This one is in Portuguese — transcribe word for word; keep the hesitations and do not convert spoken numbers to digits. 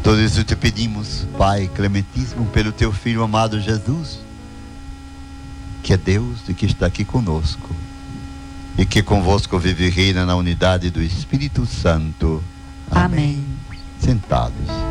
Tudo isso te pedimos, Pai clementíssimo, pelo teu Filho amado Jesus, que é Deus e que está aqui conosco, e que convosco vive e reina na unidade do Espírito Santo. Amém. Amém. Sentados.